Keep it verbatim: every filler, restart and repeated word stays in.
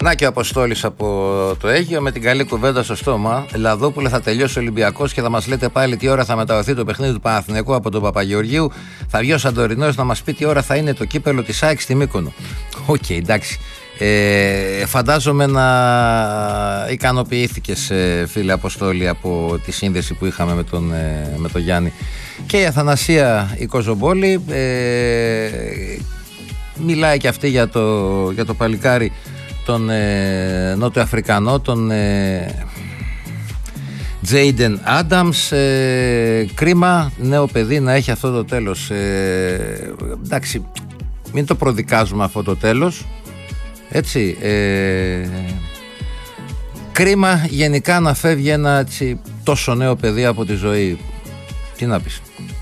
Να και ο Αποστόλης από το Αίγυο με την καλή κουβέντα στο στόμα. Λαδόπουλε, θα τελειώσει ο Ολυμπιακός και θα μας λέτε πάλι τι ώρα θα μεταδοθεί το παιχνίδι του Παναθηναϊκού από τον Παπαγεωργίου. Θα βγει ο Σαντορινός να μας πει τι ώρα θα είναι το κύπελο της ΑΕΚ στη Μύκονο. Οκ, okay, εντάξει. Ε, φαντάζομαι να ικανοποιήθηκες, φίλε Αποστόλη, από τη σύνδεση που είχαμε με τον, με τον Γιάννη. Και η Αθανασία η Κοζομπόλη ε, μιλάει και αυτή για το, για το παλικάρι τον ε, Νότιο Αφρικανό, τον Τζέιντεν Άνταμς. ε, κρίμα νέο παιδί να έχει αυτό το τέλος. ε, εντάξει, μην το προδικάζουμε αυτό το τέλος, έτσι. ε, κρίμα γενικά να φεύγει ένα έτσι, τόσο νέο παιδί από τη ζωή. Τι να πεις.